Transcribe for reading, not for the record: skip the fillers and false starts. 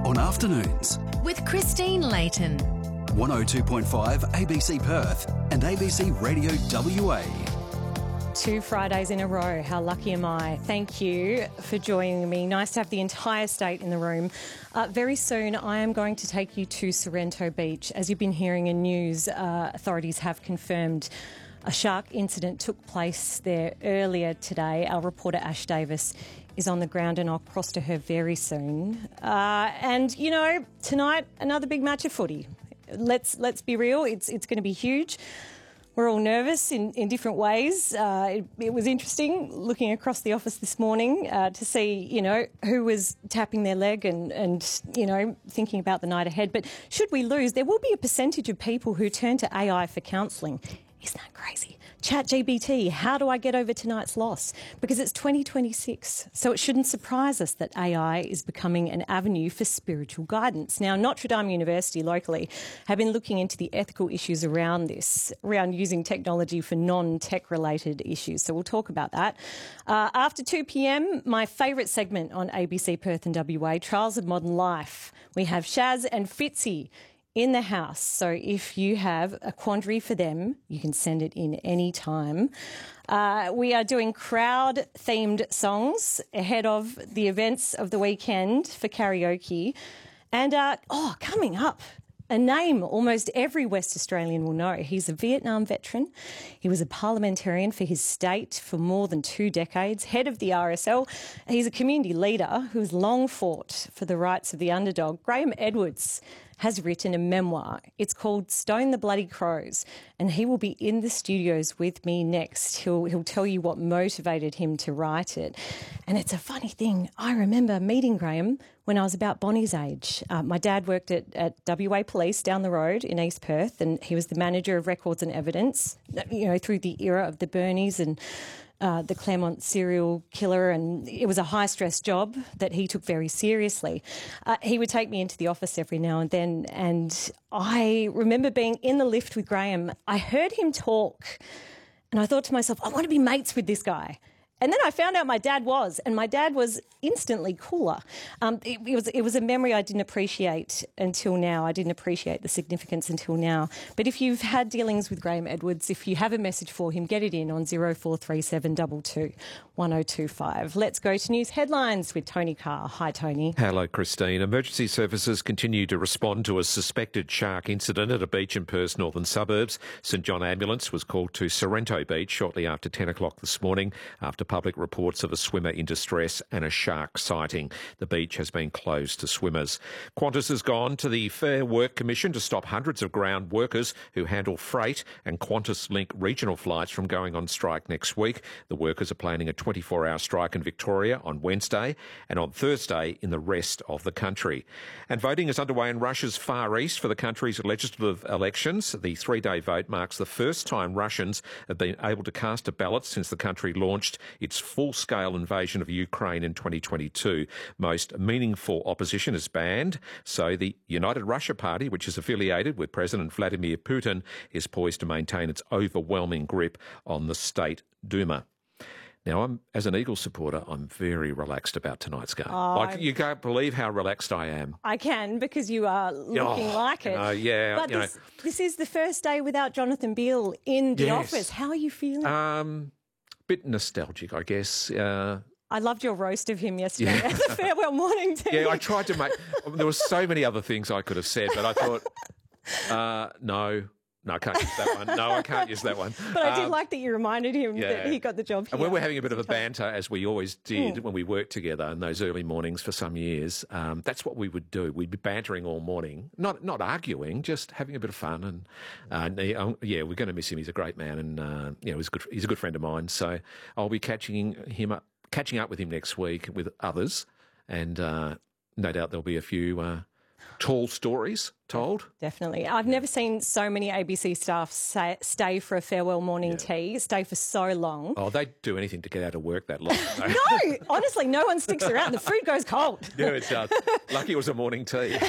on afternoons. With Christine Layton. 102.5 ABC Perth and ABC Radio WA. 2 Fridays in a row. How lucky am I? Thank you for joining me. Nice to have the entire state in the room. Very soon I am going to take you to Sorrento Beach. As you've been hearing in news, authorities have confirmed a shark incident took place there earlier today. Our reporter Ash Davis is on the ground and I'll cross to her very soon. And, you know, tonight, another big match of footy. Let's be real, it's going to be huge. We're all nervous in different ways. It was interesting looking across the office this morning to see, you know, who was tapping their leg and, you know, thinking about the night ahead. But should we lose, there will be a percentage of people who turn to AI for counselling. Isn't that crazy? ChatGPT, how do I get over tonight's loss? Because it's 2026, so it shouldn't surprise us that AI is becoming an avenue for spiritual guidance. Now, Notre Dame University locally have been looking into the ethical issues around this, around using technology for non-tech related issues. So we'll talk about that. After 2 p.m, my favourite segment on ABC Perth and WA, Trials of Modern Life. We have Shaz and Fitzy in the house. So if you have a quandary for them, you can send it in any time. We are doing crowd-themed songs ahead of the events of the weekend for karaoke. And, coming up, a name almost every West Australian will know. He's a Vietnam veteran. He was a parliamentarian for his state for more than 2 decades, head of the RSL. He's a community leader who has long fought for the rights of the underdog. Graham Edwards has written a memoir. It's called Stone the Bloody Crows, and he will be in the studios with me next. He'll tell you what motivated him to write it. And it's a funny thing. I remember meeting Graham when I was about Bonnie's age. My dad worked at WA Police down the road in East Perth, and he was the manager of records and evidence, you know, through the era of the Bernies and the Claremont serial killer, and it was a high-stress job that he took very seriously. He would take me into the office every now and then, and I remember being in the lift with Graham. I heard him talk, and I thought to myself, I want to be mates with this guy. And then I found out my dad was, and my dad was instantly cooler. It was a memory I didn't appreciate until now. I didn't appreciate the significance until now. But if you've had dealings with Graham Edwards, if you have a message for him, get it in on 0437 22 1025. Let's go to news headlines with Tony Carr. Hi, Tony. Hello, Christine. Emergency services continue to respond to a suspected shark incident at a beach in Perth's northern suburbs. St John Ambulance was called to Sorrento Beach shortly after 10 o'clock this morning after public reports of a swimmer in distress and a shark sighting. The beach has been closed to swimmers. Qantas has gone to the Fair Work Commission to stop hundreds of ground workers who handle freight and Qantas Link regional flights from going on strike next week. The workers are planning a 24-hour strike in Victoria on Wednesday and on Thursday in the rest of the country. And voting is underway in Russia's Far East for the country's legislative elections. The 3-day vote marks the first time Russians have been able to cast a ballot since the country launched its full-scale invasion of Ukraine in 2022. Most meaningful opposition is banned, so the United Russia Party, which is affiliated with President Vladimir Putin, is poised to maintain its overwhelming grip on the State Duma. Now, as an Eagles supporter, I'm very relaxed about tonight's game. You can't believe how relaxed I am. I can, because you are looking like it. Yeah. But this is the first day without Jonathan Beale in the office. How are you feeling? Bit nostalgic, I guess. I loved your roast of him yesterday at the Farewell Morning Tea. Yeah, I tried to make... There were so many other things I could have said, but I thought, no, I can't use that one. No, I can't use that one. But I did like that you reminded him that he got the job here. And when we're having a bit of a banter, as we always did when we worked together in those early mornings for some years, that's what we would do. We'd be bantering all morning, not arguing, just having a bit of fun. And we're going to miss him. He's a great man, and he's a good friend of mine. So I'll be catching up with him next week with others, and no doubt there'll be a few tall stories told. Definitely. I've never seen so many ABC staff stay for a farewell morning tea, stay for so long. Oh, they'd do anything to get out of work that long. No, honestly, no one sticks around. The food goes cold. Yeah, it does. Lucky it was a morning tea.